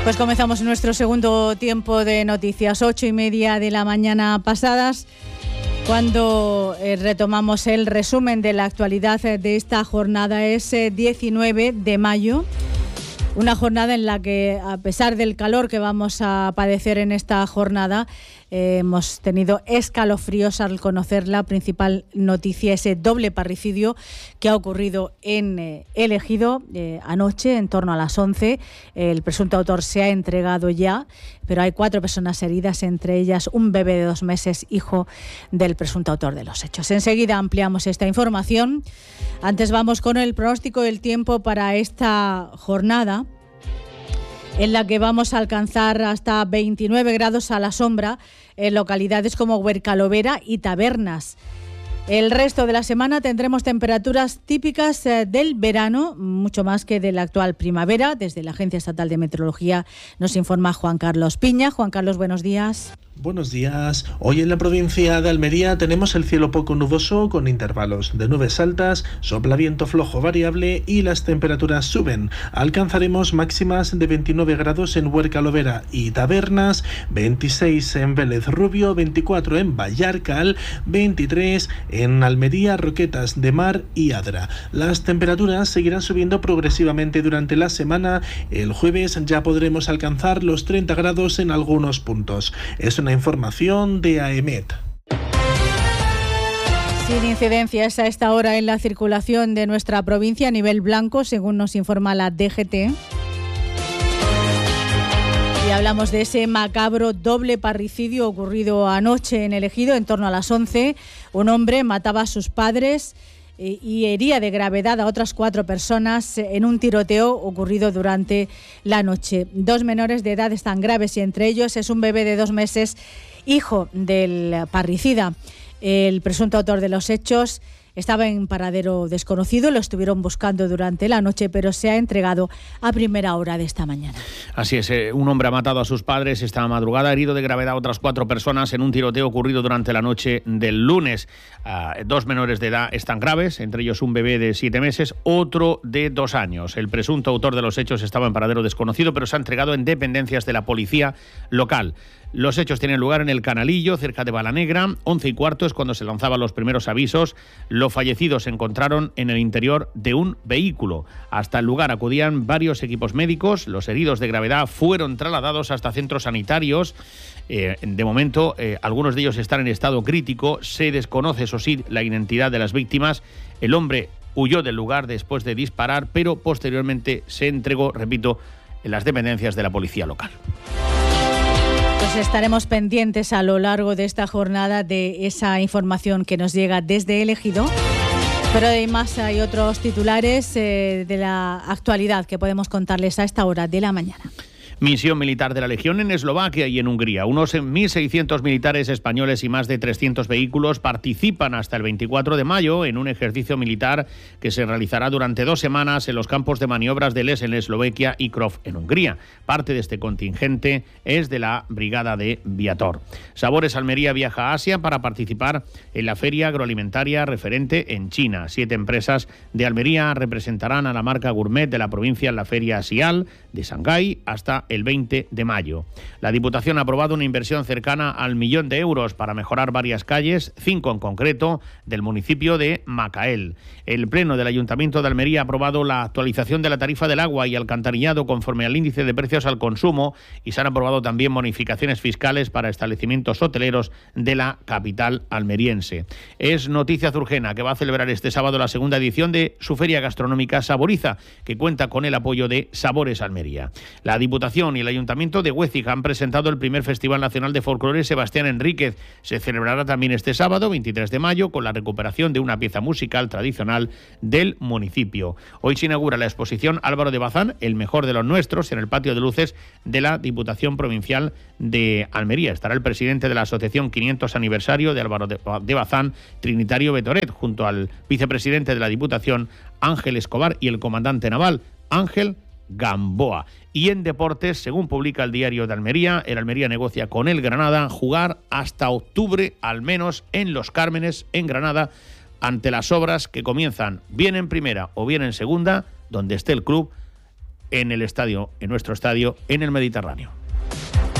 Pues comenzamos nuestro segundo tiempo de noticias, 8:30 de la mañana pasadas, cuando retomamos el resumen de la actualidad de esta jornada. Es 19 de mayo, una jornada en la que, a pesar del calor que vamos a padecer en esta jornada, hemos tenido escalofríos al conocer la principal noticia, ese doble parricidio que ha ocurrido en El Ejido anoche, en torno a las 11. El presunto autor se ha entregado ya, pero hay 4 personas heridas, entre ellas un bebé de 2 meses, hijo del presunto autor de los hechos. Enseguida ampliamos esta información. Antes vamos con el pronóstico del tiempo para esta jornada, en la que vamos a alcanzar hasta 29 grados a la sombra en localidades como Huercalovera y Tabernas. El resto de la semana tendremos temperaturas típicas del verano, mucho más que de la actual primavera. Desde la Agencia Estatal de Meteorología nos informa Juan Carlos Piña. Juan Carlos, buenos días. Buenos días. Hoy en la provincia de Almería tenemos el cielo poco nuboso con intervalos de nubes altas, sopla viento flojo variable y las temperaturas suben. Alcanzaremos máximas de 29 grados en Huercalovera y Tabernas, 26 en Vélez Rubio, 24 en Vallarcal, 23 en Almería, Roquetas de Mar y Adra. Las temperaturas seguirán subiendo progresivamente durante la semana. El jueves ya podremos alcanzar los 30 grados en algunos puntos. Es una información de AEMET. Sin incidencias a esta hora en la circulación de nuestra provincia a nivel blanco, según nos informa la DGT. Y hablamos de ese macabro doble parricidio ocurrido anoche en El Ejido, en torno a las 11. Un hombre mataba a sus padres y hería de gravedad a otras 4 personas en un tiroteo ocurrido durante la noche. 2 menores de edad están graves y entre ellos es un bebé de 2 meses, hijo del parricida. El presunto autor de los hechos estaba en paradero desconocido, lo estuvieron buscando durante la noche, pero se ha entregado a primera hora de esta mañana. Así es, un hombre ha matado a sus padres esta madrugada, herido de gravedad a otras 4 personas en un tiroteo ocurrido durante la noche del lunes. 2 menores de edad están graves, entre ellos un bebé de 7 meses, otro de 2 años. El presunto autor de los hechos estaba en paradero desconocido, pero se ha entregado en dependencias de la policía local. Los hechos tienen lugar en el Canalillo, cerca de Balanegra. 11:15 es cuando se lanzaban los primeros avisos. Los fallecidos se encontraron en el interior de un vehículo. Hasta el lugar acudían varios equipos médicos. Los heridos de gravedad fueron trasladados hasta centros sanitarios. De momento, algunos de ellos están en estado crítico. Se desconoce, eso sí, la identidad de las víctimas. El hombre huyó del lugar después de disparar, pero posteriormente se entregó, repito, en las dependencias de la policía local. Pues estaremos pendientes a lo largo de esta jornada de esa información que nos llega desde El Ejido. Pero además hay otros titulares de la actualidad que podemos contarles a esta hora de la mañana. Misión militar de la Legión en Eslovaquia y en Hungría. Unos 1.600 militares españoles y más de 300 vehículos participan hasta el 24 de mayo en un ejercicio militar que se realizará durante 2 semanas en los campos de maniobras de Les en Eslovaquia y Krov en Hungría. Parte de este contingente es de la Brigada de Viator. Sabores Almería viaja a Asia para participar en la feria agroalimentaria referente en China. 7 empresas de Almería representarán a la marca gourmet de la provincia en la feria Sial de Shanghái hasta el 20 de mayo. La Diputación ha aprobado una inversión cercana al 1 millón de euros para mejorar varias calles, 5 en concreto, del municipio de Macael. El Pleno del Ayuntamiento de Almería ha aprobado la actualización de la tarifa del agua y alcantarillado conforme al índice de precios al consumo y se han aprobado también bonificaciones fiscales para establecimientos hoteleros de la capital almeriense. Es noticia Zurgena, que va a celebrar este sábado la segunda edición de su feria gastronómica Saboriza, que cuenta con el apoyo de Sabores Almería. La Diputación y el Ayuntamiento de Huécija han presentado el primer Festival Nacional de Folclore Sebastián Enríquez. Se celebrará también este sábado, 23 de mayo, con la recuperación de una pieza musical tradicional del municipio. Hoy se inaugura la exposición Álvaro de Bazán, el mejor de los nuestros, en el patio de luces de la Diputación Provincial de Almería. Estará el presidente de la Asociación 500 Aniversario de Álvaro de Bazán, Trinitario Betoret, junto al vicepresidente de la Diputación, Ángel Escobar, y el comandante naval, Ángel Gamboa. Y en deportes, según publica el Diario de Almería, el Almería negocia con el Granada jugar hasta octubre, al menos en Los Cármenes, en Granada, ante las obras que comienzan bien en primera o bien en segunda, donde esté el club, en el estadio, en nuestro estadio, en el Mediterráneo.